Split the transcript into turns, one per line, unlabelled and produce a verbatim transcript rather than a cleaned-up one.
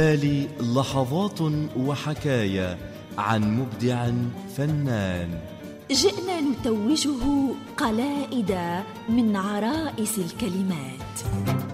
تالي لحظات وحكايا عن مبدع فنان
جئنا نتوجه قلائد من عرائس الكلمات.